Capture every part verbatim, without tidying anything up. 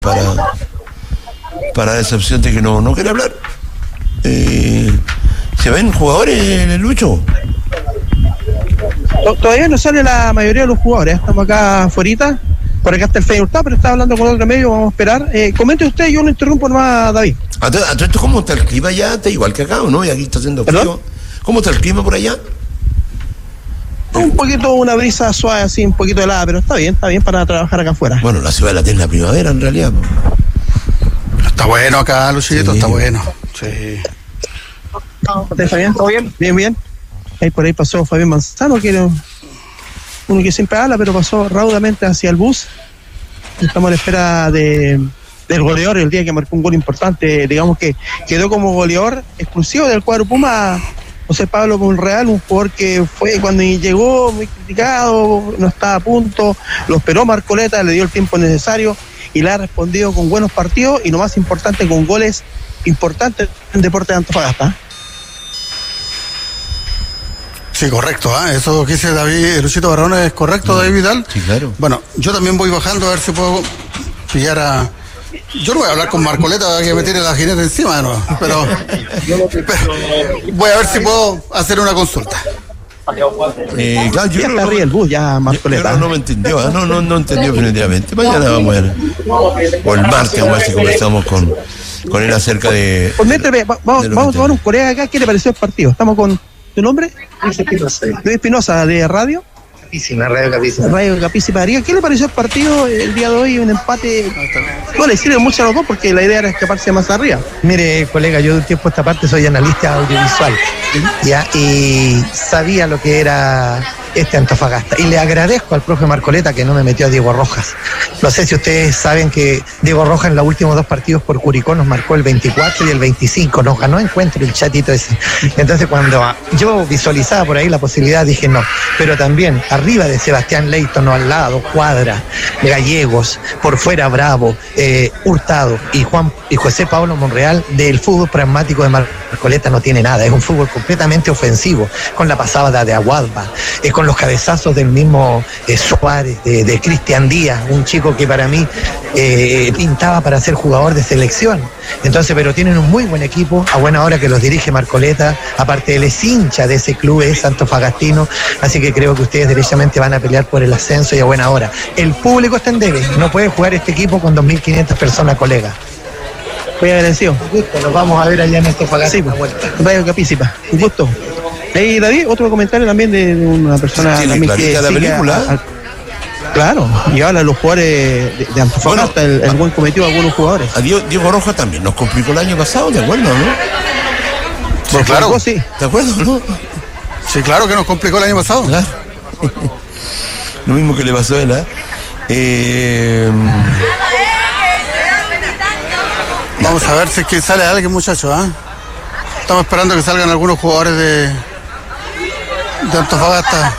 para para la excepción de que no, no quiere hablar. Eh, ¿Se ven jugadores en el Lucho? Todavía no sale la mayoría de los jugadores. Estamos acá afuera. Por acá está el Fey Hurtado, pero está hablando con otro medio. Vamos a esperar. Eh, comente usted, yo lo interrumpo nomás, David. ¿A todo esto cómo está el clima allá? Está igual que acá, ¿o no? Y aquí está haciendo frío. ¿Perdón? ¿Cómo está el clima por allá? Un poquito, una brisa suave, así, un poquito helada, pero está bien, está bien para trabajar acá afuera. Bueno, la ciudad la tiene la primavera, en realidad. Está bueno acá, Luchito, sí. Está bueno. Sí. ¿Está bien? ¿Todo bien? Bien, bien. Ahí por ahí pasó Fabián Manzano, que era uno que siempre habla, pero pasó raudamente hacia el bus. Estamos a la espera de, del goleador, el día que marcó un gol importante. Digamos que quedó como goleador exclusivo del cuadro Puma, José Pablo Monreal, un jugador que fue cuando llegó muy criticado, no estaba a punto, lo esperó Marcoleta, le dio el tiempo necesario y le ha respondido con buenos partidos y lo más importante, con goles importantes en Deportes de Antofagasta. Sí, correcto, ¿eh? Eso que dice David, Luchito Barrón es correcto, sí. David Vidal. Sí, claro. Bueno, yo también voy bajando a ver si puedo pillar a... Yo no voy a hablar con Marcoleta que me tire la jineta encima, ¿no? Pero, pero voy a ver si puedo hacer una consulta. Eh, claro, yo ya está arriba el bus, ya Marcoleta. No, no me entendió, ¿eh? no, no, no entendió definitivamente. Mañana vamos a ver. O el martes, vamos a ver si conversamos con, con él acerca de. Pues mientras, vamos, vamos a tomar un colega acá. ¿Qué le pareció el partido? Estamos con tu nombre, Luis Espinosa. Luis Espinosa, de radio. Capísima, Radio Capísima. Radio Capísima. ¿Qué le pareció el partido el día de hoy? Un empate. No le sirve mucho a los dos porque la idea era escaparse más arriba. Mire, colega, yo de un tiempo a esta parte soy analista audiovisual, ya, y sabía lo que era este Antofagasta. Y le agradezco al profe Marcoleta que no me metió a Diego Rojas. No sé si ustedes saben que Diego Rojas en los últimos dos partidos por Curicó nos marcó el veinticuatro y el veinticinco. Nos ganó encuentro el chatito ese. Entonces cuando yo visualizaba por ahí la posibilidad dije no. Pero también arriba de Sebastián Leighton, no al lado, Cuadra, Gallegos, por fuera Bravo, eh, Hurtado y Juan y José Pablo Monreal, del fútbol pragmático de Marcoleta no tiene nada. Es un fútbol completamente ofensivo, con la pasada de Aguadba, eh, con los cabezazos del mismo eh, Suárez, de, de Cristian Díaz, un chico que para mí eh, pintaba para ser jugador de selección. Entonces, pero tienen un muy buen equipo, a buena hora que los dirige Marcoleta, aparte él es hincha de ese club, es antofagastino, así que creo que ustedes derechamente van a pelear por el ascenso y a buena hora. El público está en debe, no puede jugar este equipo con dos mil quinientas personas, colega. Muy agradecido. Un gusto, nos vamos a ver allá en Antofagasta. Sí, pues, Radio Capísima, un gusto. Hey, David, otro comentario también de una persona sí, también que la película. A, a, claro, y habla de los jugadores de, de Antofagasta, bueno, el, el buen cometido de algunos jugadores. A Diego, Diego Rojas también nos complicó el año pasado, ¿te acuerdas, no? Sí, Por claro. Complicó, sí. ¿Te acuerdas, no? Sí, claro que nos complicó el año pasado. Claro. Lo mismo que le pasó a él, ¿eh? eh Vamos a ver si es que sale alguien, muchachos, ¿ah? ¿eh? Estamos esperando que salgan algunos jugadores de, de Antofagasta.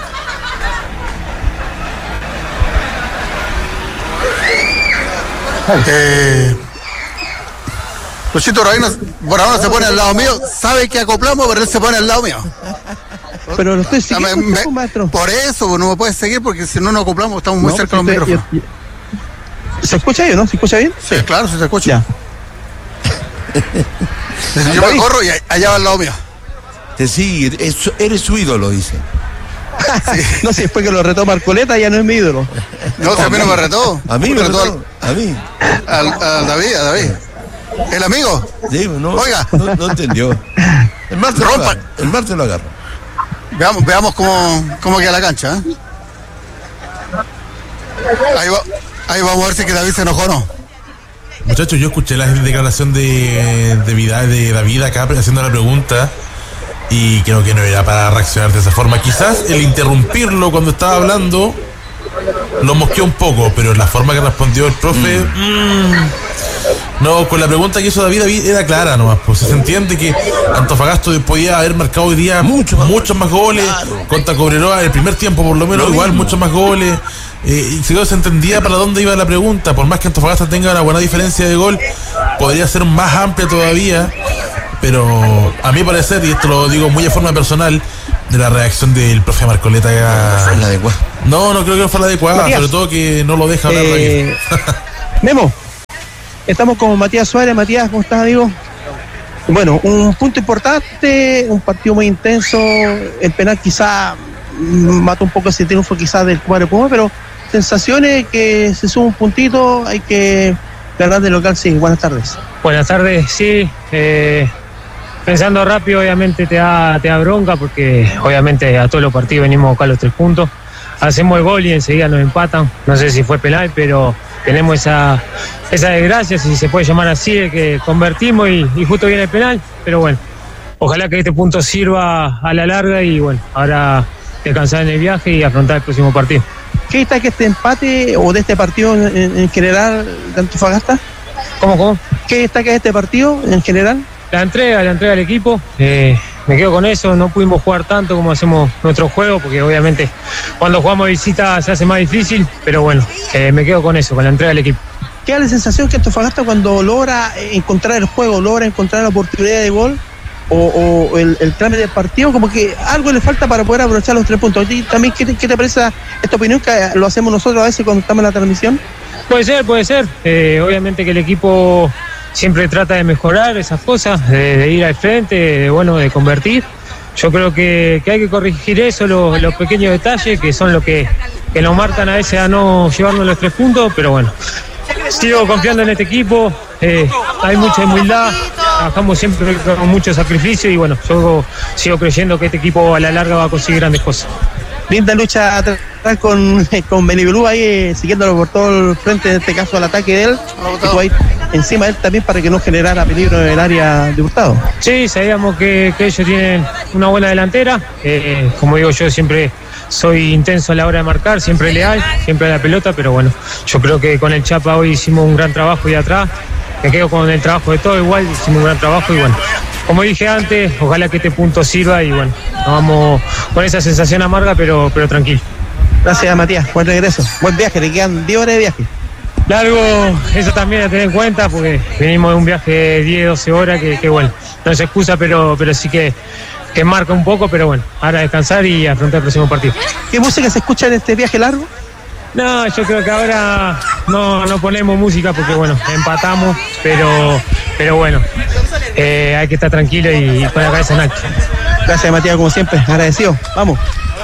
Eh, Luchito, por ahí no, por ahora se pone al lado mío. Sabe que acoplamos, pero él se pone al lado mío. Pero lo estoy siguiendo, me, me, maestro. Por eso, no me puedes seguir porque si no nos acoplamos, estamos muy no, cerca de los micrófonos. ¿Se escucha bien, no? ¿Se escucha bien? Sí, claro, sí se escucha. Ya. Yo me corro y allá va al lado mío. Te sigue, eres su ídolo, dice. Sí. No sé, después que lo retó Marcoleta ya no es mi ídolo. No, si a mí no me retó. A mí me retó. Al, a mí. Al, al David, a David. ¿El amigo? Sí, no, Oiga. No, no entendió. El martes lo agarra. El martes lo agarra. Veamos, veamos cómo, cómo queda la cancha, ¿eh? Ahí, va, ahí vamos a ver si que David se enojó o no. Muchachos, yo escuché la declaración de, de, Vidal, de David acá haciendo la pregunta y creo que no era para reaccionar de esa forma. Quizás el interrumpirlo cuando estaba hablando lo mosqueó un poco, pero la forma que respondió el profe, mm. Mmm, no, con la pregunta que hizo David, David era clara nomás, pues se entiende que Antofagasta podía haber marcado hoy día mucho, muchos más goles, claro. Contra Cobreroa el primer tiempo por lo menos, lo igual muchos más goles. Eh, y si se entendía para dónde iba la pregunta, por más que Antofagasta tenga una buena diferencia de gol, podría ser más amplia todavía, pero a mi parecer, y esto lo digo muy de forma personal, de la reacción del profe Marcoleta era... ¿Fue la adecuada? No, no creo que no fue la adecuada, Matías, sobre todo que no lo deja hablar eh, de aquí. Memo, Estamos con Matías Suárez. Matías, ¿cómo estás, amigo? Bueno, un punto importante, un partido muy intenso. El penal quizá mata un poco ese triunfo quizás del cuadro Puma, pero sensaciones que se sube un puntito, hay que ganar de local. Sí, buenas tardes. Buenas tardes, sí. Eh, pensando rápido, obviamente te da, te da bronca, porque obviamente a todos los partidos venimos a buscar los tres puntos. Hacemos el gol y enseguida nos empatan. No sé si fue penal, pero tenemos esa, esa desgracia, si se puede llamar así, de que convertimos y, y justo viene el penal. Pero bueno, ojalá que este punto sirva a la larga y bueno, ahora descansar en el viaje y afrontar el próximo partido. ¿Qué está que este empate o de este partido en, en general de Antofagasta? ¿Cómo, cómo? ¿Qué destaca de este partido en general? La entrega, la entrega del equipo. Eh, me quedo con eso. No pudimos jugar tanto como hacemos nuestro juego, porque obviamente cuando jugamos de visita se hace más difícil, pero bueno, eh, me quedo con eso, con la entrega del equipo. ¿Qué da la sensación que Antofagasta cuando logra encontrar el juego, logra encontrar la oportunidad de gol o, o el, el trámite del partido, como que algo le falta para poder aprovechar los tres puntos? ¿Y también qué te, qué te parece esta opinión que lo hacemos nosotros a veces cuando estamos en la transmisión? Puede ser, puede ser. Eh, obviamente que el equipo siempre trata de mejorar esas cosas, de, de ir al frente, de, bueno, de convertir. Yo creo que, que hay que corregir eso, los, los pequeños detalles que son los que, que nos marcan a veces a no llevarnos los tres puntos, pero bueno, sigo confiando en este equipo, eh, hay mucha humildad, trabajamos siempre con mucho sacrificio y bueno, yo sigo creyendo que este equipo a la larga va a conseguir grandes cosas. Linda lucha atrás con, con Benibelú ahí, eh, siguiéndolo por todo el frente, en este caso al ataque de él, y tú ahí encima de él también para que no generara peligro en el área de Hurtado. Sí, sabíamos que, que ellos tienen una buena delantera, eh, como digo yo siempre soy intenso a la hora de marcar, siempre leal, siempre a la pelota, pero bueno, yo creo que con el Chapa hoy hicimos un gran trabajo y atrás, me quedo con el trabajo de todo, igual hicimos un gran trabajo y bueno, como dije antes, ojalá que este punto sirva y bueno, nos vamos con esa sensación amarga, pero, pero tranquilo. Gracias, Matías, buen regreso, buen viaje, le quedan diez horas de viaje. Largo, eso también a tener en cuenta, porque venimos de un viaje de diez, doce horas, que, que bueno, no es excusa, pero, pero sí que, que marca un poco, pero bueno, ahora descansar y afrontar el próximo partido. ¿Qué música se escucha en este viaje largo? No, yo creo que ahora no, no ponemos música porque bueno, empatamos, pero, pero bueno, eh, hay que estar tranquilo y con la cabeza en alto. Gracias, Matías, como siempre, agradecido, vamos.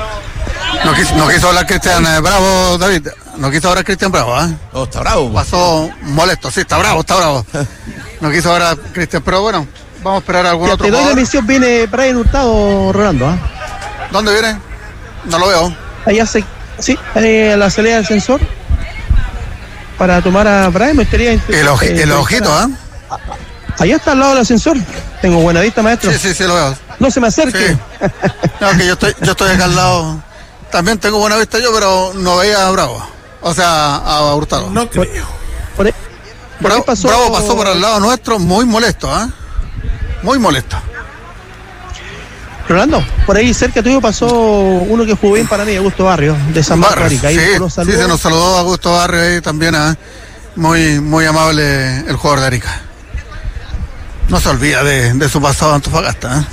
No quiso, no quiso hablar Cristian eh, Bravo, David. No quiso hablar Cristian Bravo, ¿eh? Oh, está bravo. Pasó molesto, sí, está bravo, está bravo. No quiso hablar Cristian, pero bueno, vamos a esperar a algún Ya, otro te doy jugador. la misión, viene Brian Hurtado, Rolando, ¿ah? ¿eh? ¿Dónde viene? No lo veo. Allá se, sí, eh, a la salida del ascensor para tomar a Brian, me gustaría... El, oji, eh, el ojito, ¿eh? Allá está al lado del ascensor, tengo buena vista, maestro. Sí, sí, sí, lo veo. No se me acerque. Sí. No, que yo estoy, yo estoy acá al lado. También tengo buena vista yo, pero no veía a Bravo. O sea, a Hurtado. No creo. Por ahí- por ahí Bravo pasó, Bravo pasó por al lado nuestro, muy molesto, ¿eh? Muy molesto. Rolando, por ahí cerca tuyo pasó uno que jugó bien para mí, Augusto Barrio, de San Marcos, Barrios, Arica. Ahí sí, los sí, saludó. se nos saludó Augusto Barrio ahí también, ¿eh? Muy, muy amable el jugador de Arica. No se olvida de, de su pasado Antofagasta, ¿eh?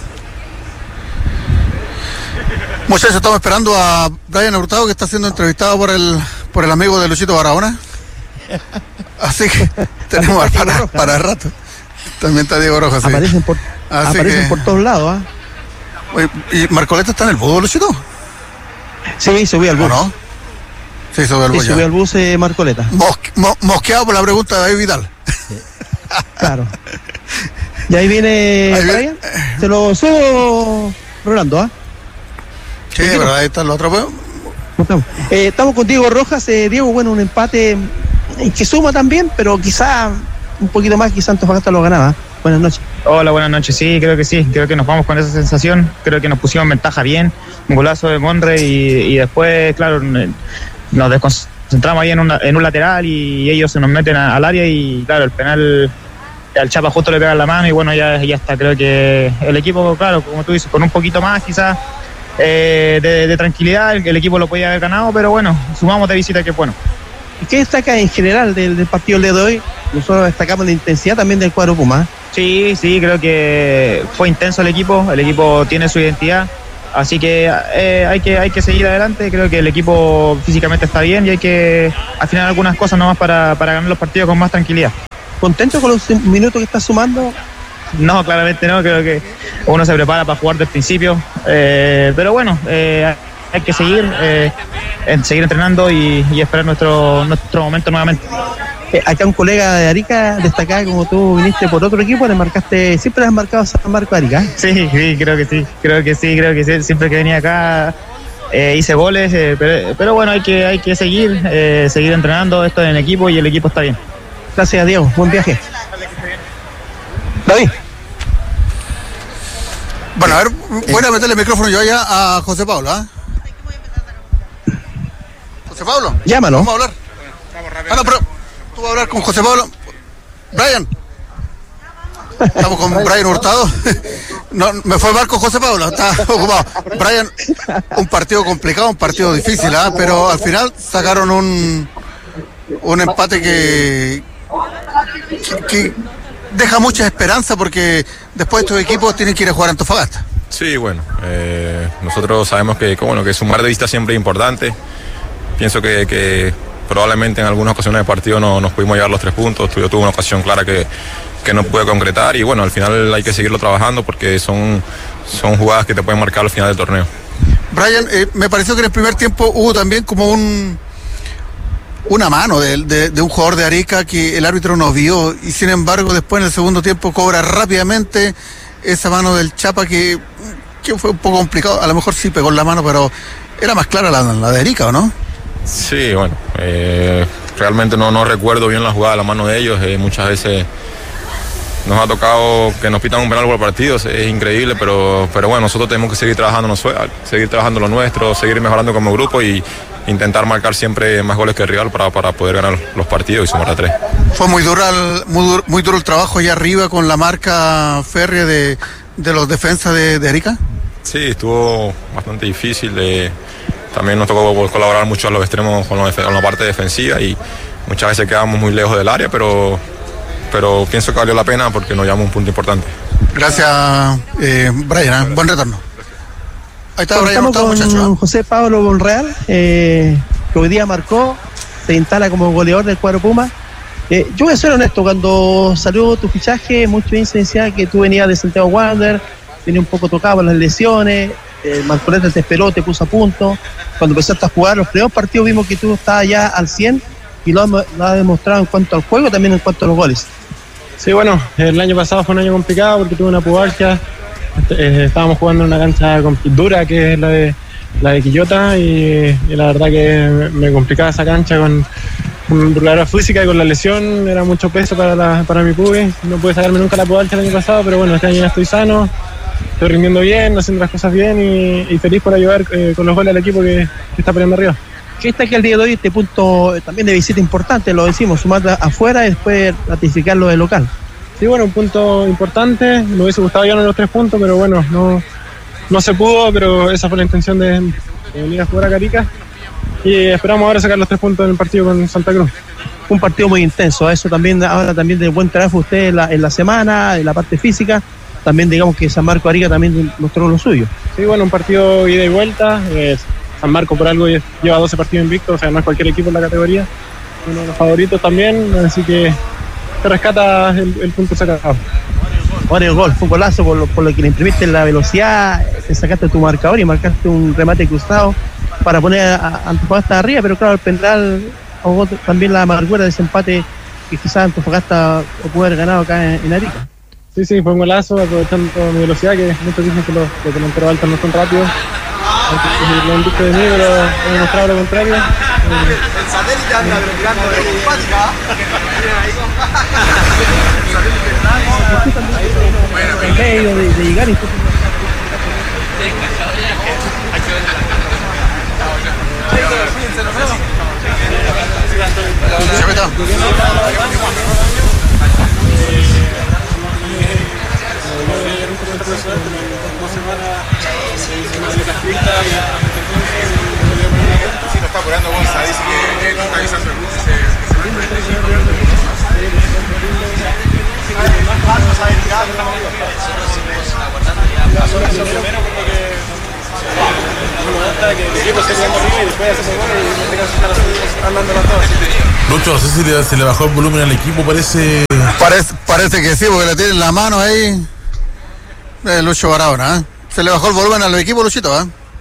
Muchachos, estamos esperando a Brian Hurtado, que está siendo entrevistado por el por el amigo de Luchito Barahona. Así que tenemos para, para rato. También está Diego Rojas, sí. Aparecen por, Así aparecen que- por todos lados, ¿ah? Oye, ¿y Marcoleta está en el bus, Luchito? Sí, subí al ¿O bus. no? Sí, subió al Sí, bus subí ya. al bus eh, Marcoleta. Mosque- mo- mosqueado por la pregunta de David Vidal. Claro. Y ahí viene Ahí viene- Brian. Se lo subo Rolando, ¿ah? Sí, pero ahí está el otro. pues. Estamos. Eh, estamos con Diego Rojas. Eh, Diego, bueno, un empate eh, que suma también, pero quizá un poquito más, quizá Antofagasta lo ganaba. Buenas noches. Hola, buenas noches. Sí, creo que sí. Creo que nos vamos con esa sensación. Creo que nos pusimos en ventaja bien. Un golazo de Monre y, y después, claro, n- nos desconcentramos ahí en, una, en un lateral y ellos se nos meten a- al área y, claro, el penal al Chapa justo le pega en la mano y bueno, ya, ya está. Creo que el equipo, claro, como tú dices, con un poquito más quizás eh, de, de tranquilidad, el, el equipo lo podía haber ganado, pero bueno, sumamos de visita que es bueno. ¿Y qué destaca en general del, del partido del día de hoy? Nosotros destacamos la intensidad también del cuadro Puma. Sí, sí, creo que fue intenso el equipo, el equipo tiene su identidad, así que eh, hay que hay que seguir adelante, creo que el equipo físicamente está bien y hay que afinar algunas cosas nomás para, para ganar los partidos con más tranquilidad. ¿Contento con los minutos que estás sumando? No, claramente no, creo que uno se prepara para jugar desde el principio, eh, pero bueno, eh, hay que seguir, eh, seguir entrenando y, y esperar nuestro, nuestro momento nuevamente. Eh, acá un colega de Arica destacaba, como tú viniste por otro equipo, le marcaste, siempre le has marcado a San Marco Arica. Sí, sí, creo que sí, creo que sí, creo que sí, siempre que venía acá eh, hice goles, eh, pero, pero bueno, hay que, hay que seguir, eh, seguir entrenando, esto en equipo y el equipo está bien. Gracias, Diego, buen viaje. David. Bueno, a ver, voy a meterle el micrófono yo allá a José Pablo, ¿ah? ¿eh? José Pablo. Llámalo. Vamos a hablar. Ah, no, pero tú vas a hablar con José Pablo. Brian. Estamos con Brian Hurtado. No, me fue mal con José Pablo, está ocupado. Brian, un partido complicado, un partido difícil, ¿ah? Pero al final sacaron un, un empate que, que, que deja mucha esperanza porque después estos equipos tienen que ir a jugar a Antofagasta. Sí, bueno, eh, nosotros sabemos que, que, bueno, que sumar de vista siempre es importante. Pienso que, que probablemente en algunas ocasiones del partido no nos pudimos llevar los tres puntos. Yo tuve una ocasión clara que, que no pude concretar y bueno, al final hay que seguirlo trabajando porque son, son jugadas que te pueden marcar al final del torneo. Brian, eh, me pareció que en el primer tiempo hubo también como un una mano de, de, de un jugador de Arica que el árbitro no vio y sin embargo después en el segundo tiempo cobra rápidamente esa mano del Chapa que, que fue un poco complicado. A lo mejor sí pegó en la mano, pero era más clara la, la de Arica, ¿o no? Sí, bueno, eh, realmente no, no recuerdo bien la jugada de la mano de ellos. Eh, muchas veces nos ha tocado que nos pitan un penal por partidos, es increíble, pero, pero bueno, nosotros tenemos que seguir trabajando, seguir trabajando lo nuestro, seguir mejorando como grupo y intentar marcar siempre más goles que el rival para, para poder ganar los partidos y sumar a tres. Fue muy duro el, muy, duro, muy duro el trabajo allá arriba con la marca férrea de, de los defensas de, de Arica. Sí, estuvo bastante difícil. De, también nos tocó colaborar mucho a los extremos con, los, con la parte defensiva y muchas veces quedamos muy lejos del área, pero, pero pienso que valió la pena porque nos llevamos un punto importante. Gracias, eh, Brian, ¿eh? Buen retorno. Ahí está, Brian, estamos con muchacho, ¿eh? José Pablo Monreal, eh, que hoy día marcó, se instala como goleador del cuadro Puma. Eh, yo voy a ser honesto, cuando salió tu fichaje, mucho bien se decía que tú venías de Santiago Wander, venía un poco tocado por las lesiones, eh, Marcoleta te esperó, te puso a punto. Cuando empezaste a jugar los primeros partidos vimos que tú estabas ya al cien y lo has, lo has demostrado en cuanto al juego, también en cuanto a los goles. Sí, bueno, el año pasado fue un año complicado porque tuve una pubalgia. Eh, estábamos jugando en una cancha dura que es la de la de Quillota y, y la verdad que me complicaba esa cancha con, con la física y con la lesión, era mucho peso para, la, para mi pubis. No pude sacarme nunca la pubalgia el año pasado, pero bueno, este año ya estoy sano, estoy rindiendo bien, haciendo las cosas bien y, y feliz por ayudar eh, con los goles al equipo que, que está peleando arriba. ¿Qué está aquí el día de hoy este punto también de visita importante? Lo decimos, sumar afuera y después ratificarlo de local. Sí, bueno, un punto importante, me hubiese gustado ganar los tres puntos, pero bueno, no, no se pudo, pero esa fue la intención de, de venir a jugar a Carica y esperamos ahora sacar los tres puntos en el partido con Santa Cruz. Un partido muy intenso, eso también habla también del buen trabajo usted en la, en la semana, en la parte física, también digamos que San Marco Arica también mostró lo suyo. Sí, bueno, un partido ida y vuelta, eh, San Marco por algo lleva doce partidos invictos, o sea, no es cualquier equipo en la categoría, uno de los favoritos también, así que se rescata el, el punto sacado. Bueno, el gol, fue un golazo por lo, por lo que le imprimiste la velocidad, te sacaste tu marcador y marcaste un remate cruzado para poner a, a Antofagasta arriba, pero claro, el Pendral ahogó también la amargura de ese empate que quizás Antofagasta pudo haber ganado acá en, en Arica. Sí, sí, fue un golazo, aprovechando mi velocidad, que muchos dicen que los, los delanteros altos no son rápidos. Lo han dicho de mí, pero he demostrado lo contrario. El satélite anda brincando de simpática. En medio de, de llegar y Si no está apurando Gonza, dice que nunca avisando el bus se Lucho, no sé si le, se le bajó el volumen al equipo, parece Parece, parece que sí, porque le tienen la mano ahí de Lucho Barahona, ¿eh? Se le bajó el volumen al equipo, Luchito, ¿eh?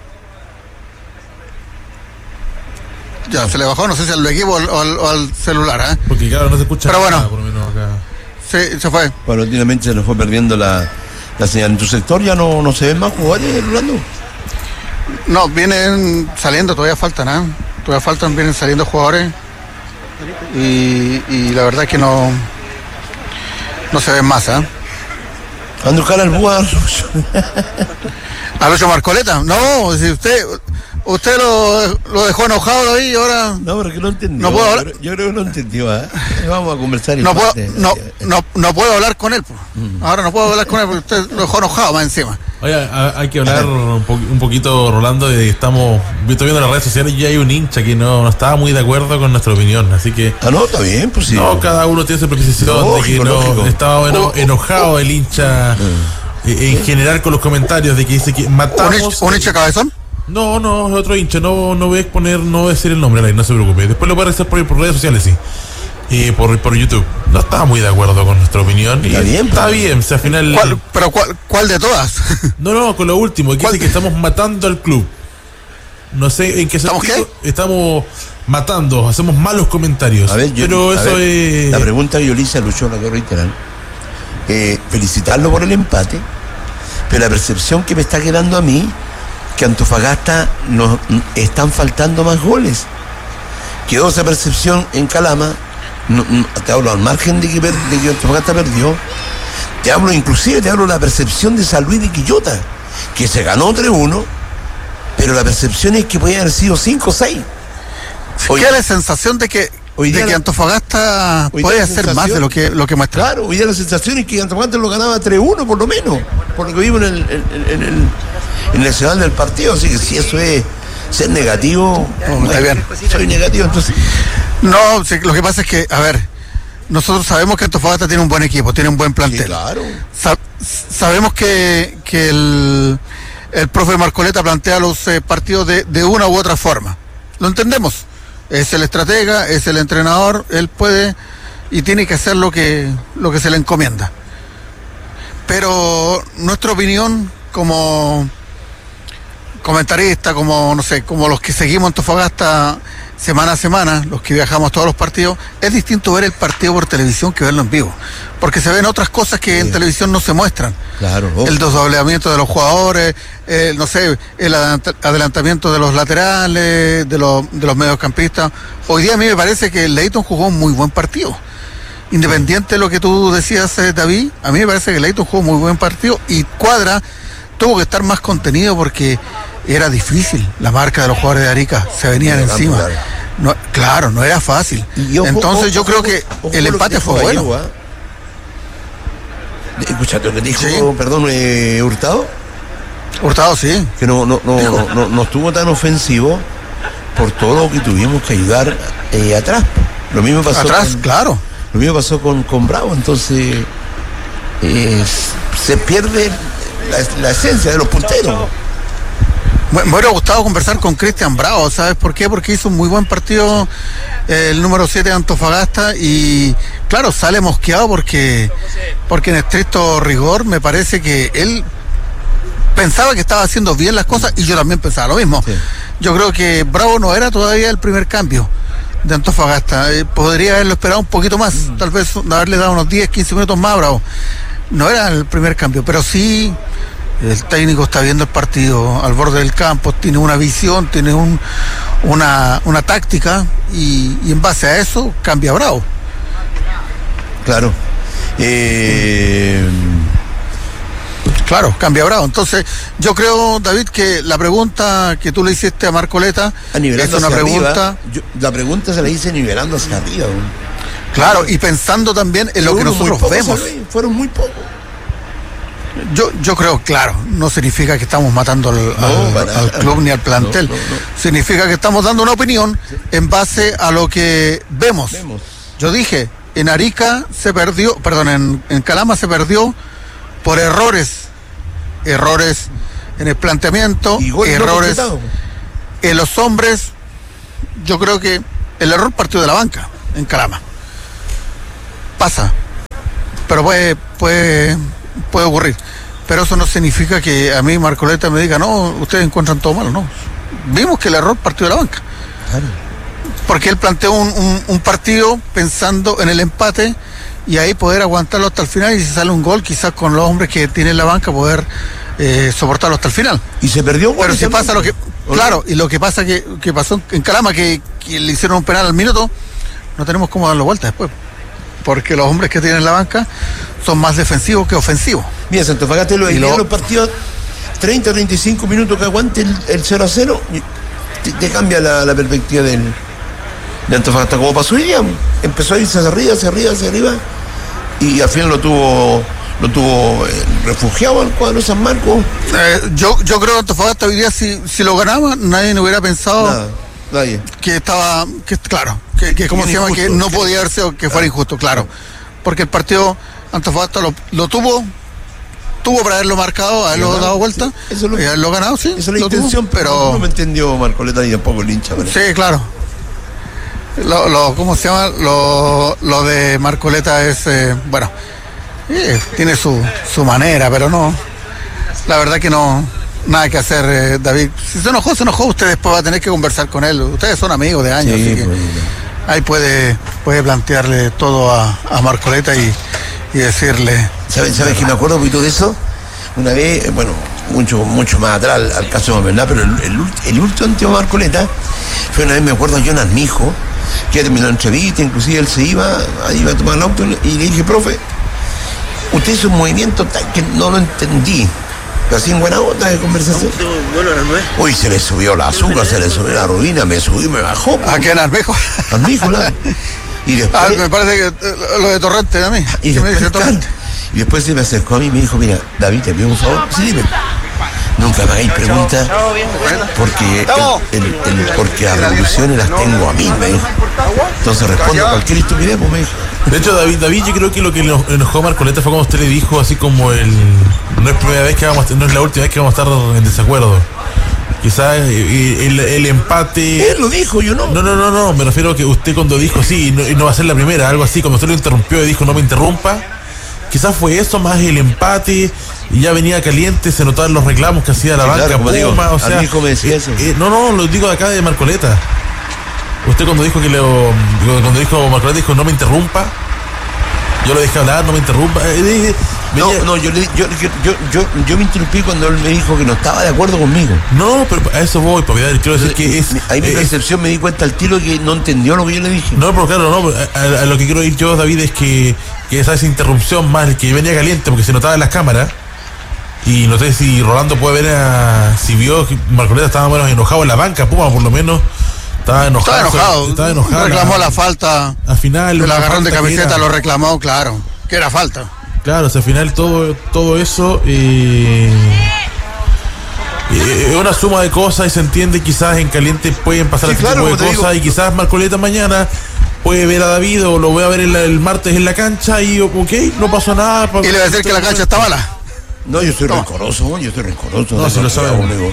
Ya, se le bajó, no sé si al equipo o al, o al, o al celular, ¿eh? Porque claro, no se escucha pero nada, bueno, por lo menos acá. Sí, se fue. Paulatinamente se nos fue perdiendo la, la señal. ¿En tu sector ya no, no se ven más jugadores, Rolando? No, vienen saliendo, todavía faltan, ¿eh? Todavía faltan, vienen saliendo jugadores. Y, y la verdad es que no no se ven más, ¿eh? ¿Cuándo cara el búho? ¿A Lucho Marcoleta? No, si usted usted lo, lo dejó enojado ahí y ahora... No, pero que no entendió. No puedo hablar. Yo, yo creo que no entendió, ¿eh? Vamos a conversar. No puedo, no, no, no puedo hablar con él. Pues. Mm. Ahora no puedo hablar con él porque usted lo dejó enojado más encima. Oye, hay que hablar un, po un poquito, Rolando, de estamos, estoy viendo en las redes sociales y hay un hincha que no, no estaba muy de acuerdo con nuestra opinión, así que... Ah, no, está bien, pues sí. No, cada uno tiene su precisión lógico, de que no lógico. Estaba eno, enojado el hincha mm. eh, en general con los comentarios de que dice que matamos... ¿Un hincha cabezón? No, no, es otro hincha, no, no voy a exponer, no voy a decir el nombre, no se preocupe. Después lo voy a hacer por, por redes sociales, sí. Eh, por, por YouTube. No estaba muy de acuerdo con nuestra opinión. Está y bien, está bien, o sea, al final. ¿Cuál, pero cuál, cuál de todas? No, no, con lo último, que dice que estamos matando al club. No sé en qué sentido. ¿Estamos qué? Estamos matando, hacemos malos comentarios. A ver, yo, pero a eso ver, es. La pregunta que yo le hice a Lucho, la quiero reiterar. Eh, felicitarlo por el empate, pero la percepción que me está quedando a mí, que Antofagasta nos están faltando más goles. Quedó esa percepción en Calama. No, no, te hablo al margen de que, de que Antofagasta perdió. Te hablo inclusive, te hablo de la percepción de San Luis de Quillota, que se ganó tres uno, pero la percepción es que podía haber sido cinco o seis. Queda la sensación de que, de que la, Antofagasta puede hacer más de lo que, lo que muestra. Claro, hoy día la sensación es que Antofagasta lo ganaba tres uno por lo menos, por lo que vimos en el, en, en, en, en el nacional del partido, así que si eso es ser negativo, no, está bien. Soy negativo, entonces. No, lo que pasa es que, a ver, nosotros sabemos que Antofagasta tiene un buen equipo, tiene un buen plantel. Sí, claro. Sa sabemos que, que el, el profe Marcoleta plantea los eh, partidos de, de una u otra forma. Lo entendemos. Es el estratega, es el entrenador, él puede y tiene que hacer lo que, lo que se le encomienda. Pero nuestra opinión como comentarista, como no sé, como los que seguimos Antofagasta semana a semana, los que viajamos a todos los partidos, es distinto ver el partido por televisión que verlo en vivo, porque se ven otras cosas que sí. en televisión no se muestran. Claro, oh. El desdoblamiento de los jugadores, eh, no sé, el adelantamiento de los laterales, de los, de los mediocampistas. Hoy día a mí me parece que el Leighton jugó un muy buen partido. Independiente de lo que tú decías, eh, David, a mí me parece que el Leighton jugó un muy buen partido y Cuadra tuvo que estar más contenido porque era difícil la marca de los jugadores de Arica, se venían no, encima. Claro. No, claro, no era fácil. Ojo, Entonces ojo, yo creo que ojo, el empate fue bueno. Gallego, ¿eh? Escuchate lo que dijo, sí. perdón, eh, Hurtado. Hurtado, sí. Que no, no, no, no, no, no estuvo tan ofensivo por todo lo que tuvimos que ayudar eh, atrás. Lo mismo pasó atrás, con, claro. Lo mismo pasó con, con Bravo, entonces eh, se pierde la, la esencia de los punteros. Me hubiera gustado conversar con Cristian Bravo, ¿sabes por qué? Porque hizo un muy buen partido eh, el número siete de Antofagasta y claro, sale mosqueado porque, porque en estricto rigor me parece que él pensaba que estaba haciendo bien las cosas y yo también pensaba lo mismo. Sí. Yo creo que Bravo no era todavía el primer cambio de Antofagasta, eh, podría haberlo esperado un poquito más, mm. tal vez haberle dado unos diez, quince minutos más a Bravo. No era el primer cambio, pero sí... El técnico está viendo el partido al borde del campo, tiene una visión, tiene un, una, una táctica y, y en base a eso cambia Bravo. Claro. Eh... Claro, cambia Bravo. Entonces, yo creo, David, que la pregunta que tú le hiciste a Marcoleta es una pregunta... Arriba, yo, la pregunta se la hice nivelando hacia arriba. ¿no? Claro, y pensando también en lo que nosotros pocos, vemos. ¿sabes? Fueron muy pocos. Yo, yo creo, claro, no significa que estamos matando al, no, al, al club ni al plantel. No, no, no. Significa que estamos dando una opinión en base a lo que vemos. vemos. Yo dije, en Arica se perdió, perdón, en, en Calama se perdió por errores. Errores en el planteamiento, errores no en los hombres. Yo creo que el error partió de la banca en Calama. Pasa. pero puede, puede, puede ocurrir. Pero eso no significa que a mí Marcoleta me diga, no, ustedes encuentran todo malo, no. Vimos que el error partió de la banca. Claro. Porque él planteó un, un, un partido pensando en el empate y ahí poder aguantarlo hasta el final, y si sale un gol, quizás con los hombres que tiene la banca poder eh, soportarlo hasta el final. Y se perdió. Pero si pasa lo que, claro, y lo que pasa que, que pasó en Calama, que, que le hicieron un penal al minuto, no tenemos cómo darlo vuelta después. Porque los hombres que tienen la banca son más defensivos que ofensivos. Mira, Antofagasta lo lo... los partidos treinta, treinta y cinco minutos que aguante el, el cero a cero, te, te cambia la, la perspectiva del, de Antofagasta. Como pasó hoy día, empezó a irse hacia arriba, hacia arriba, hacia arriba, y al final lo tuvo lo tuvo eh, refugiado al cuadro de San Marcos. Eh, yo, yo creo que Antofagasta hoy día, si, si lo ganaba, nadie no hubiera pensado Nada, nadie. que estaba, que claro, que, que como se llama, que no podía haber sido que fuera injusto, claro. Porque el partido Antofagasta lo, lo tuvo, tuvo para haberlo marcado, haberlo ¿verdad? dado vuelta, Sí, eso lo, y haberlo ganado, sí. Esa es la intención, tuvo, pero no me entendió Marcoleta ni tampoco el hincha. ¿Verdad? Sí, claro. Lo, lo, ¿Cómo se llama? Lo, lo de Marcoleta es, eh, bueno, eh, tiene su, su manera, pero no, la verdad que no, nada que hacer, eh, David. Si se enojó, se enojó, usted después va a tener que conversar con él. Ustedes son amigos de años, Sí, así que pues, ahí puede, puede plantearle todo a, a Marcoleta y, y decirle. ¿Sabes ¿sabes que me acuerdo un poquito de eso? Una vez, bueno, mucho mucho más atrás al, al caso de Bernal, pero el, el, el último antiguo Marcoleta fue una vez, me acuerdo, a John Armijo, que terminó la entrevista, inclusive él se iba, ahí iba a tomar el auto y le dije, profe, usted hizo un movimiento tal que no lo entendí, pero así en buena onda de conversación. Uy, se le subió la azúcar, se le subió la ruina, me subió y me bajó. ¿A quién, Armijo? Armijo, la. Y después, Ah, me parece que eh, lo de Torrente a mí. y ¿Qué me después, dice Torrente? y después se me acercó a mí y me dijo, mira, David, te pido un favor. Sí, dime. Nunca me hagáis preguntas porque, el, el, el, porque las revoluciones las tengo a mí, me dijo. Entonces respondo a cualquier estupidez, pues me dijo. De hecho, David, David, yo creo que lo que nos enojó a Marcoleta fue cuando usted le dijo así como el no es primera vez que vamos a, no es la última vez que vamos a estar en desacuerdo. Quizás el, el, el empate. Él lo dijo, yo no. No, no, no, no. Me refiero a que usted cuando dijo sí, no, no va a ser la primera, algo así, cuando usted lo interrumpió y dijo no me interrumpa. Quizás fue eso, más el empate, y ya venía caliente, se notaban los reclamos que hacía la Sí, banca, claro, como digo, Puma, o sea. Armijo me decía eso. Eh, no, no, lo digo de acá de Marcoleta. Usted cuando dijo que lo. Cuando dijo Marcoleta dijo no me interrumpa. Yo lo dejé hablar, no me interrumpa. Eh, eh, No, venía- no, yo, le, yo, yo, yo, yo, yo me interrumpí cuando él me dijo que no estaba de acuerdo conmigo. No, pero a eso voy, para quiero decir que es. Ahí mi es- percepción me di cuenta al tiro que no entendió lo que yo le dije. No, pero claro, no, a, a- a lo que quiero ir yo, David, es que, que esa, esa interrupción más el que venía caliente, porque se notaba en las cámaras, y no sé si Rolando puede ver, a, si vio que Marcoleta estaba bueno, enojado en la banca, Puma por lo menos, estaba enojado. Estaba enojado. Estaba enojado. Reclamó la falta. Al final. El una agarrón de falta que camiseta era- lo reclamó, claro. Que era falta. Claro, o sea, al final todo, todo eso eh, eh, es una suma de cosas y se entiende, quizás en caliente pueden pasar Sí, este claro, tipo de como te cosas digo. y quizás Marcoleta mañana puede ver a David o lo voy a ver el, el martes en la cancha y ok, no pasó nada. Y le va a decir que la cancha está mala. No, yo soy rencoroso, yo soy rencoroso. No, si lo sabemos. amigo.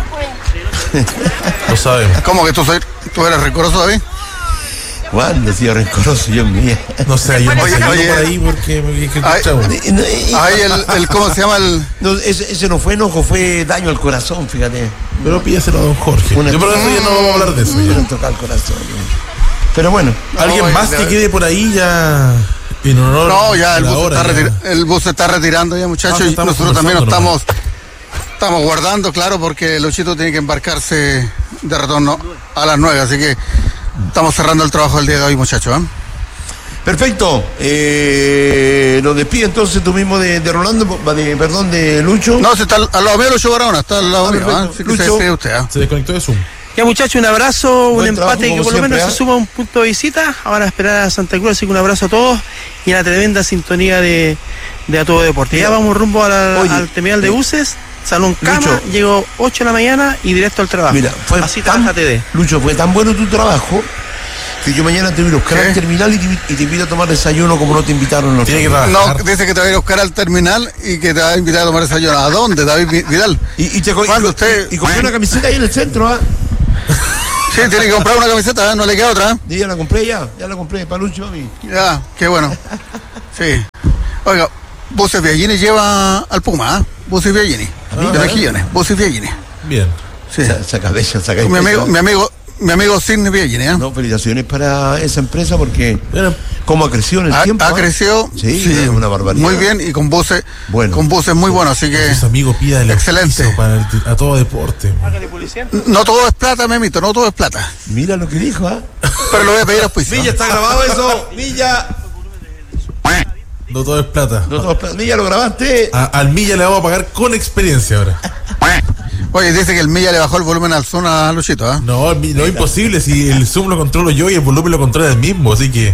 Lo sabemos. ¿Cómo que tú, soy, tú eres rencoroso, David? Juan decía rencoroso, yo mía. No sé, yo no Oye, sé oye, por ahí porque me que ay, escuchamos. Ahí el, el, ¿cómo se llama el...? No, ese, ese no fue enojo, fue daño al corazón, fíjate. Pero pídeselo a don Jorge. Una- Yo por eso ya no vamos a hablar de eso. Me ya. toca el corazón. Pero bueno, Alguien No, más ya- que quede por ahí ya en honor No, ya a el la bus, se hora, está ya. retira- el bus se está retirando ya, muchachos. Ah, y estamos nosotros también nos conversando estamos, estamos guardando, claro, porque Luchito tiene que embarcarse de retorno a las nueve. Así que estamos cerrando el trabajo del día de hoy, muchachos. ¿eh? perfecto. Eh, nos despide entonces tú mismo de, de Rolando, de, perdón, de Lucho. No, se está al, al lado mío Lucho Barahona, está al lado Ah, mío. perfecto. ¿eh? Así que se Lucho. despide usted. ¿eh? Se desconectó de Zoom. Ya muchachos, un abrazo, un Buen trabajo, empate que como por lo menos siempre, se ¿eh? suma a un punto de visita. Ahora a esperar a Santa Cruz, así que un abrazo a todos y una tremenda sintonía de, de A Todo Deporte. Ya Mira, vamos rumbo a la- oye, al terminal de eh, buses, Salón Cama, Lucho. llego ocho de la mañana y directo al trabajo. Mira, fue así tan, trabaja T D. Lucho, fue tan bueno tu trabajo que yo mañana te voy a buscar ¿Qué? al terminal y te, y te invito a tomar desayuno como no te invitaron los Tiene que otros. trabajar. No, dice que te va a ir a buscar al terminal y que te va a invitar a tomar desayuno. ¿A dónde, David Vi- Vidal? Y, y te co- ¿Cuándo y- usted- y, y compré una camiseta ahí en el centro, ¿ah? Sí, tiene que comprar una camiseta, ¿eh? No le queda otra. ¿eh? Y ya la compré ya, ya la compré, para Lucho a mí. Ya, qué bueno. Sí. Oiga, Buses Biagini lleva al Puma, ¿eh? Buses Biagini, de Mejillones, Buses Biagini. Bien. Sí. Saca bella, saca mi amigo, mi amigo, mi amigo Sidney Biagini, ¿eh? No, felicitaciones para esa empresa porque cómo ha crecido en el ha, tiempo. Ha crecido, sí, sí, una barbaridad. Muy bien y con buses, bueno. con buses muy buenos, así que. Sus amigos pida el excelente para el, a todo deporte. No todo es plata, Memito, no todo es plata. Mira lo que dijo, ¿ah? ¿eh? Pero lo voy a pedir a auspicio. Milla, está grabado eso, Milla. No todo es plata. No todo es plata. Milla, lo grabaste. A, al Milla le vamos a pagar con experiencia ahora. Oye, dice que el Milla le bajó el volumen al Zoom a Luchito, ¿eh? No, no es imposible, si el Zoom lo controlo yo y el volumen lo controla el mismo, así que.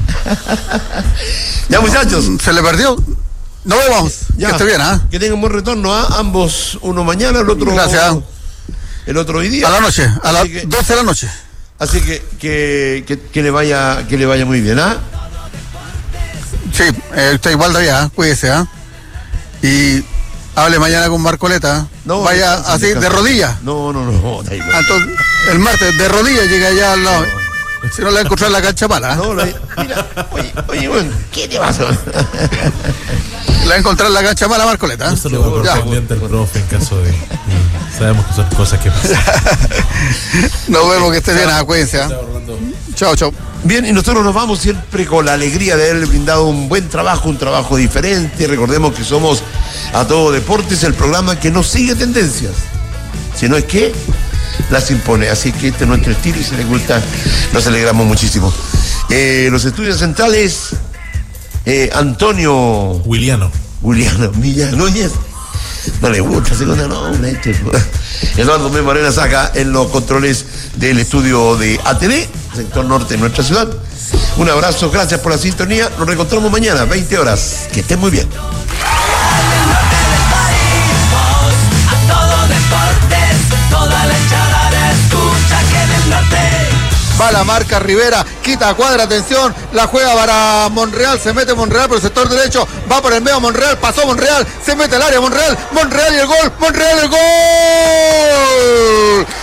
Ya, muchachos. Se le perdió. Nos vemos. Ya. Que esté bien, ¿ah? ¿eh? Que tengan buen retorno, ¿ah? ¿eh? Ambos, uno mañana, el otro. Gracias. El otro hoy día. A la noche, a las doce de la noche. Así que que, que, que le vaya que le vaya muy bien, ¿ah? Sí, eh, está igual de allá, ¿eh? Cuídese, ¿ah? ¿eh? Y hable mañana con Marcoleta. No, vaya no, así, de rodillas. No, no, no. Ah, entonces, el martes, de rodillas llega allá al lado. No. Si no le va a encontrar la cancha mala. ¿eh? No, la, mira, oye, oye, bueno, ¿qué te pasa? Le va a encontrar la cancha mala a Marcoleta. ¿eh? Eso lo va a correspondiente al profe en caso de. Sabemos que son cosas que pasan. Nos vemos, que esté bien, cuídense. ¿eh? Chao, chao. Bien, y nosotros nos vamos siempre con la alegría de haberle brindado un buen trabajo, un trabajo diferente. Recordemos que somos A Todo Deportes, el programa que no sigue tendencias, sino es que las impone. Así que este es nuestro estilo y si les gusta, nos alegramos muchísimo. Eh, los estudios centrales, eh, Antonio Williano. Williano Milla Núñez. No le gusta, segunda nombre. Este. Eduardo M. Morena saca en los controles del estudio de A T V, sector norte de nuestra ciudad. Un abrazo, gracias por la sintonía. Nos reencontramos mañana, veinte horas. Que estén muy bien. Va la marca Rivera, quita cuadra, atención, la juega para Monreal, se mete Monreal por el sector derecho, va por el medio Monreal, pasó Monreal, se mete al área Monreal, Monreal y el gol, Monreal el gol.